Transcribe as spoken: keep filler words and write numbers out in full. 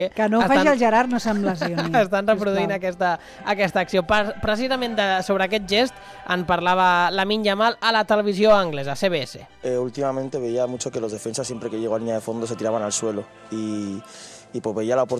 Que no ho faci el Gerard, no se'm lesioni. Estan reproduint aquesta, aquesta acció. Per, precisament de, sobre aquest gest en parlava Lamine Yamal a la televisió anglesa, C B S. Eh, últimamente veía mucho que los defensas siempre que llegó a línea de fondo se tiraban al suelo y, y pues veía la oportunidad